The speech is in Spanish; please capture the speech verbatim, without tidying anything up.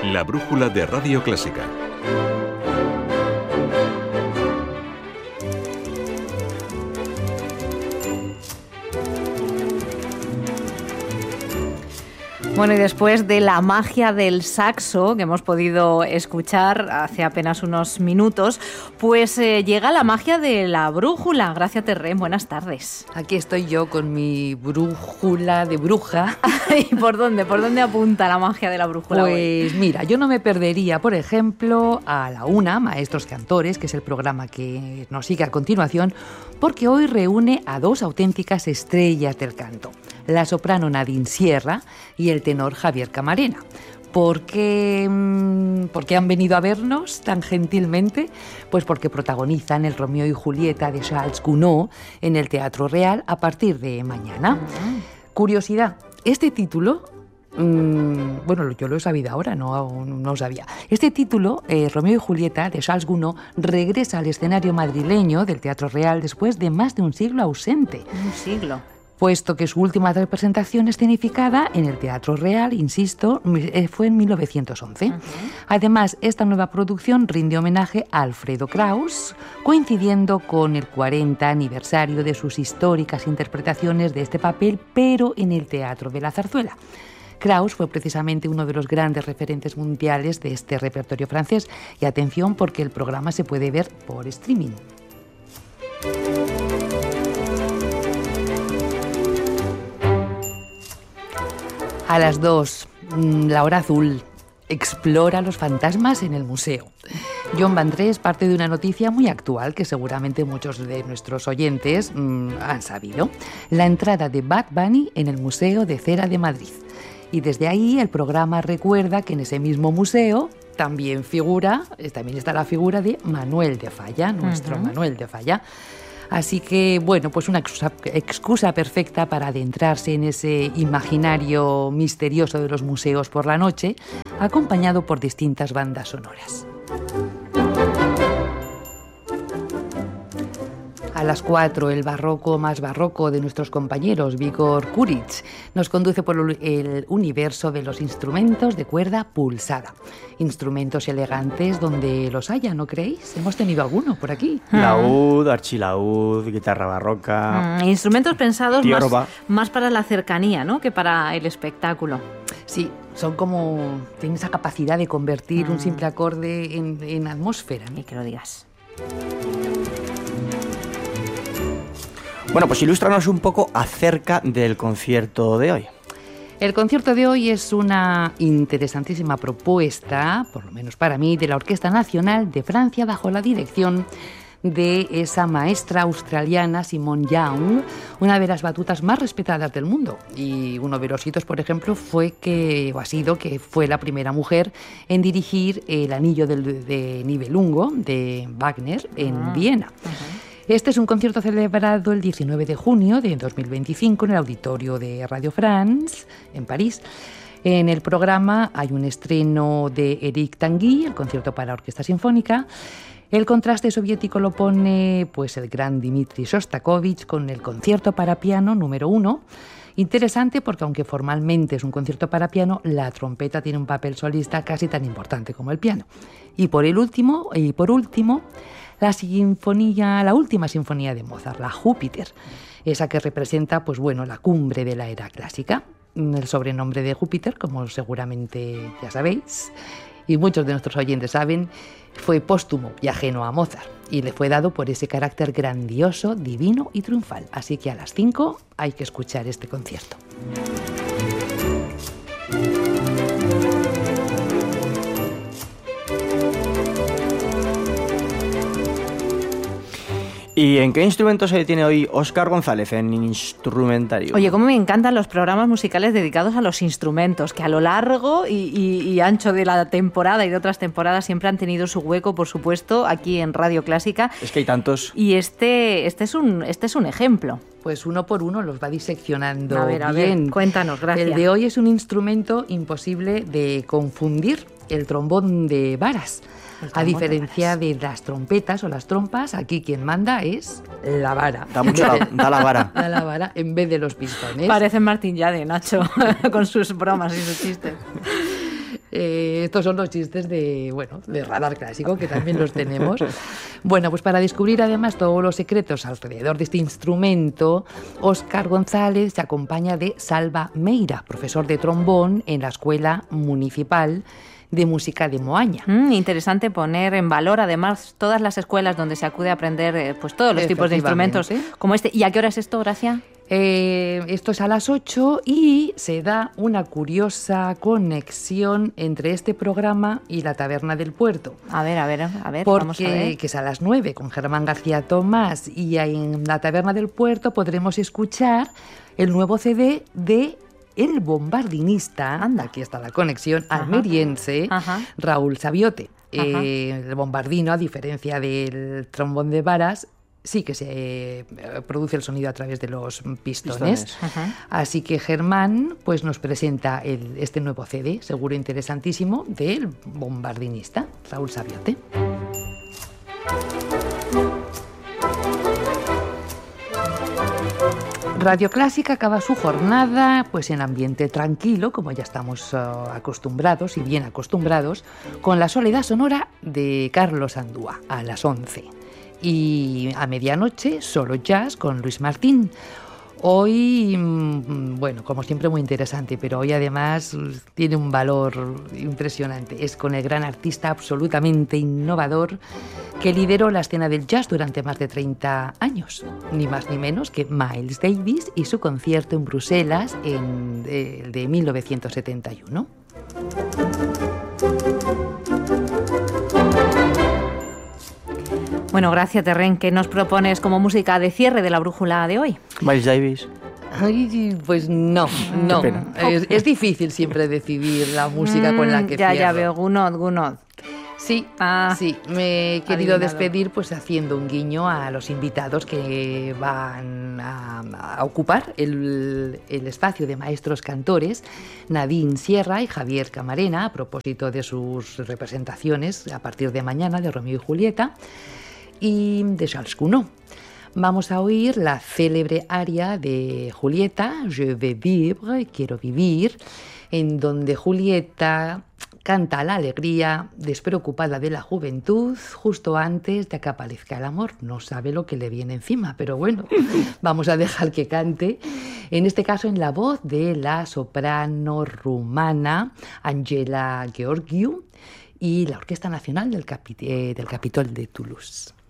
La brújula de Radio Clásica. Bueno, y después de la magia del saxo que hemos podido escuchar hace apenas unos minutos, pues eh, llega la magia de la brújula. Gracia Terrén, buenas tardes. Aquí estoy yo con mi brújula de bruja. ¿Y por dónde? ¿Por dónde apunta la magia de la brújula Pues hoy? Mira, yo no me perdería, por ejemplo, a la una, Maestros Cantores, que es el programa que nos sigue a continuación, porque hoy reúne a dos auténticas estrellas del canto, la soprano Nadine Sierra y el tenor Javier Camarena. ¿Por qué, ¿Por qué han venido a vernos tan gentilmente? Pues porque protagonizan el Romeo y Julieta de Charles Gounod en el Teatro Real a partir de mañana. Uh-huh. Curiosidad, este título... Mm, bueno, yo lo he sabido ahora, no, no lo sabía. Este título, eh, Romeo y Julieta, de Charles Gounod, regresa al escenario madrileño del Teatro Real después de más de un siglo ausente. Un siglo. Puesto que su última representación escenificada en el Teatro Real, insisto, fue en mil novecientos once. Uh-huh. Además, esta nueva producción rinde homenaje a Alfredo Kraus, coincidiendo con el cuarenta aniversario de sus históricas interpretaciones de este papel, pero en el Teatro de la Zarzuela. Kraus fue precisamente uno de los grandes referentes mundiales de este repertorio francés. Y atención, porque el programa se puede ver por streaming. A las dos, la hora azul, explora los fantasmas en el museo. John Vandrés parte de una noticia muy actual que seguramente muchos de nuestros oyentes mmm, han sabido. La entrada de Bad Bunny en el Museo de Cera de Madrid. Y desde ahí el programa recuerda que en ese mismo museo también figura, también está la figura de Manuel de Falla, nuestro uh-huh. Manuel de Falla. Así que, bueno, pues una excusa, excusa perfecta para adentrarse en ese imaginario misterioso de los museos por la noche, acompañado por distintas bandas sonoras. A las cuatro, el barroco más barroco de nuestros compañeros, Vigor Kuric, nos conduce por el universo de los instrumentos de cuerda pulsada. Instrumentos elegantes donde los haya, ¿no creéis? Hemos tenido alguno por aquí. Laúd, archilaúd, guitarra barroca... Mm, instrumentos pensados más, más para la cercanía, ¿no?, que para el espectáculo. Sí, son como... tienen esa capacidad de convertir mm. un simple acorde en, en atmósfera, ¿no? Y que lo digas. Bueno, pues ilústranos un poco acerca del concierto de hoy. El concierto de hoy es una interesantísima propuesta, por lo menos para mí, de la Orquesta Nacional de Francia bajo la dirección de esa maestra australiana Simone Young, una de las batutas más respetadas del mundo. Y uno de los hitos, por ejemplo, fue que, o ha sido que fue la primera mujer en dirigir El Anillo del, de Nibelungo de Wagner en ah, Viena. Uh-huh. Este es un concierto celebrado el diecinueve de junio de dos mil veinticinco en el auditorio de Radio France, en París. En el programa hay un estreno de Éric Tanguy, el concierto para orquesta sinfónica. El contraste soviético lo pone pues, el gran Dmitri Shostakovich con el concierto para piano número uno. Interesante porque aunque formalmente es un concierto para piano, la trompeta tiene un papel solista casi tan importante como el piano. Y por el último, y por último, la sinfonía, la última sinfonía de Mozart, la Júpiter, esa que representa, pues bueno, la cumbre de la era clásica. El sobrenombre de Júpiter, como seguramente ya sabéis, y muchos de nuestros oyentes saben, fue póstumo y ajeno a Mozart, y le fue dado por ese carácter grandioso, divino y triunfal. Así que a las cinco hay que escuchar este concierto. ¿Y en qué instrumento se detiene hoy Óscar González en instrumentario? Oye, cómo me encantan los programas musicales dedicados a los instrumentos, que a lo largo y, y, y ancho de la temporada y de otras temporadas siempre han tenido su hueco, por supuesto, aquí en Radio Clásica. Es que hay tantos. Y este, este, es, un, este es un ejemplo. Pues uno por uno los va diseccionando a ver, a bien. Ver, cuéntanos, gracias. El de hoy es un instrumento imposible de confundir, el trombón de varas. A diferencia de, de las trompetas o las trompas, aquí quien manda es la vara. Da mucho la, da la vara. Da la vara en vez de los pistones. Parece Martín Yade, Nacho, con sus bromas y sus chistes. Eh, que estos son los chistes de, bueno, de Radar Clásico, que también los tenemos. Bueno, pues para descubrir además todos los secretos alrededor de este instrumento, Óscar González se acompaña de Salva Meira, profesor de trombón en la Escuela Municipal de Música de Moaña. Mm, interesante poner en valor, además, todas las escuelas donde se acude a aprender eh, pues todos los tipos de instrumentos como este. ¿Y a qué hora es esto, Gracia? Eh, esto es a las ocho y se da una curiosa conexión entre este programa y la Taberna del Puerto. A ver, a ver, a ver, porque, vamos a ver. Que es a las nueve con Germán García Tomás, y en la Taberna del Puerto podremos escuchar el nuevo C D de el bombardinista, anda, aquí está la conexión, ajá, almeriense, ajá, Raúl Sabiote. Eh, el bombardino, a diferencia del trombón de varas, sí que se eh, produce el sonido a través de los pistones. pistones. Así que Germán pues, nos presenta el, este nuevo C D, seguro interesantísimo, del bombardinista, Raúl Sabiote. Radio Clásica acaba su jornada pues en ambiente tranquilo, como ya estamos uh, acostumbrados y bien acostumbrados, con la Soledad Sonora de Carlos Andúa a las once. Y a medianoche, solo jazz con Luis Martín. Hoy, bueno, como siempre muy interesante, pero hoy además tiene un valor impresionante. Es con el gran artista absolutamente innovador que lideró la escena del jazz durante más de treinta años. Ni más ni menos que Miles Davis y su concierto en Bruselas en, de, de mil novecientos setenta y uno. Bueno, gracias, Terren. ¿Qué nos propones como música de cierre de la brújula de hoy? Miles Davis. Ay, pues no, no. Es, es difícil siempre decidir la música mm, con la que ya, cierro. Ya veo, Gounod, Gounod. Sí, ah, sí, me he querido adivinado. despedir pues haciendo un guiño a los invitados que van a, a ocupar el, el espacio de maestros cantores, Nadine Sierra y Javier Camarena, a propósito de sus representaciones a partir de mañana de Romeo y Julieta y de Charles Gounod. Vamos a oír la célebre aria de Julieta, Je veux vivre, quiero vivir, en donde Julieta canta la alegría despreocupada de la juventud justo antes de que aparezca el amor. No sabe lo que le viene encima, pero bueno, vamos a dejar que cante. En este caso en la voz de la soprano rumana Angela Gheorghiu y la Orquesta Nacional del, Capi- eh, del Capitol de Toulouse.